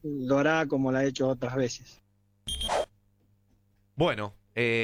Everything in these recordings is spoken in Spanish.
lo hará como lo ha hecho otras veces. Bueno,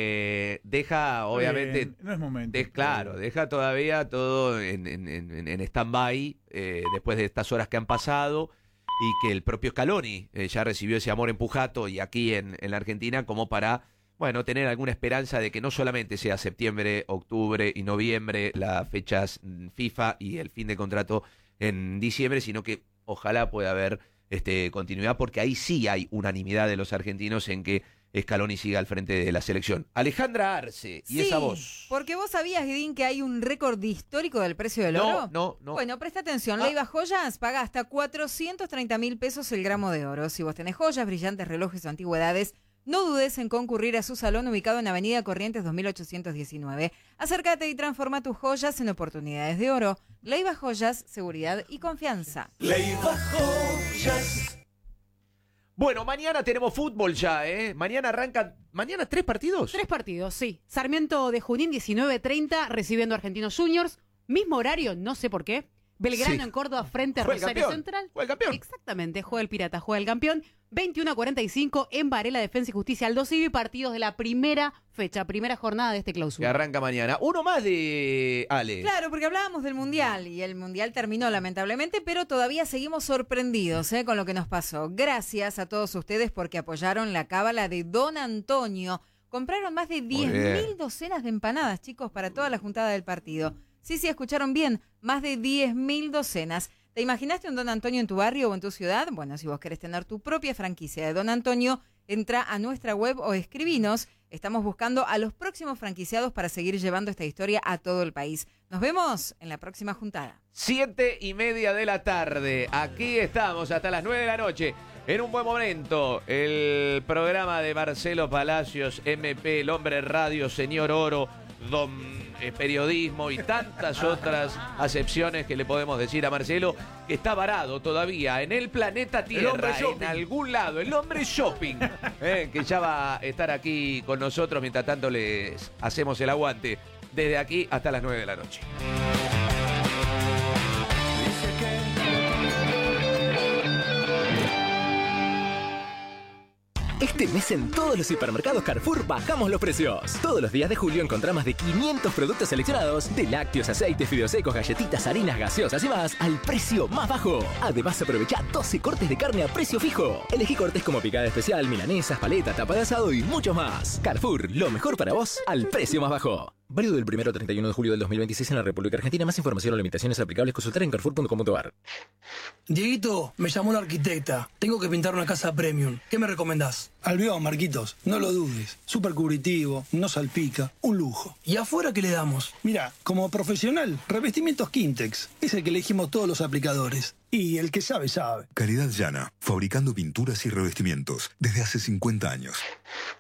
deja obviamente... Bien, no es momento. Claro, deja todavía todo en stand-by después de estas horas que han pasado y que el propio Scaloni ya recibió ese amor en Pujato y aquí en la Argentina como para, bueno, tener alguna esperanza de que no solamente sea septiembre, octubre y noviembre las fechas FIFA y el fin de contrato en diciembre, sino que ojalá pueda haber continuidad, porque ahí sí hay unanimidad de los argentinos en que Scaloni siga al frente de la selección. Alejandra Arce, y Sí, esa voz. porque vos sabías, Guidín, que hay un récord histórico del precio del oro. No. Bueno, presta atención. Leiva Joyas paga hasta 430.000 pesos el gramo de oro. Si vos tenés joyas, brillantes, relojes o antigüedades, no dudes en concurrir a su salón ubicado en Avenida Corrientes 2819. Acércate y transforma tus joyas en oportunidades de oro. Leiva Joyas, seguridad y confianza. Leiva Joyas. Bueno, mañana tenemos fútbol ya, ¿eh? Mañana arrancan... ¿Mañana 3 partidos? 3 partidos, sí. Sarmiento de Junín, 19:30, recibiendo a Argentinos Juniors. Mismo horario, no sé por qué. Belgrano Sí. en Córdoba frente a Juega el Rosario campeón, Central. juega el campeón. Exactamente, juega el Pirata, juega el campeón. 21:45 en Varela, Defensa y Justicia, Aldo Civi, partidos de la primera fecha, primera jornada de este Que clausura. arranca mañana. Uno más de Ale. Claro, porque hablábamos del Mundial y el Mundial terminó lamentablemente, pero todavía seguimos sorprendidos con lo que nos pasó. Gracias a todos ustedes porque apoyaron la cábala de Don Antonio. Compraron más de 10.000 docenas de empanadas, chicos, para toda la juntada del partido. Sí, escucharon bien, más de 10.000 docenas. ¿Te imaginaste un Don Antonio en tu barrio o en tu ciudad? Bueno, si vos querés tener tu propia franquicia de Don Antonio, entra a nuestra web o escribinos. Estamos buscando a los próximos franquiciados para seguir llevando esta historia a todo el país. Nos vemos en la próxima juntada. 7:30 de la tarde. Aquí estamos hasta las 9 de la noche. En un buen momento, el programa de Marcelo Palacios, MP, el hombre radio, señor Oro, don periodismo y tantas otras acepciones que le podemos decir a Marcelo, que está varado todavía en el planeta Tierra, en algún lado, el hombre shopping, que ya va a estar aquí con nosotros, mientras tanto les hacemos el aguante desde aquí hasta las 9 de la noche. Este mes en todos los hipermercados Carrefour bajamos los precios. Todos los días de julio encontrá más de 500 productos seleccionados, de lácteos, aceites, fideos secos, galletitas, harinas, gaseosas y más, al precio más bajo. Además, aprovecha 12 cortes de carne a precio fijo. Elegí cortes como picada especial, milanesas, paleta, tapa de asado y muchos más. Carrefour, lo mejor para vos, al precio más bajo. Válido del 1 al 31 de julio del 2026 en la República Argentina. Más información o limitaciones aplicables consultar en carrefour.com.ar. Dieguito, me llamó la arquitecta. Tengo que pintar una casa premium. ¿Qué me recomendás? Albión, Marquitos, no lo dudes. Súper cubritivo, no salpica, un lujo. ¿Y afuera qué le damos? Mira, como profesional, revestimientos Quintex. Es el que elegimos todos los aplicadores. Y el que sabe, sabe. Calidad Llana, fabricando pinturas y revestimientos desde hace 50 años.